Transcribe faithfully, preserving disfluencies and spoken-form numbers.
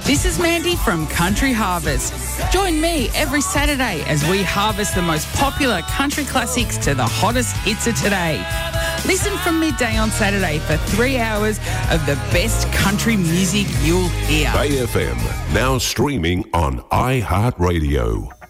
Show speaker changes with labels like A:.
A: This is Mandy from Country Harvest. Join me every Saturday as we harvest the most popular country classics to the hottest hits of today. Listen from midday on Saturday for three hours of the best country music you'll hear.
B: Bay F M, now streaming on iHeartRadio.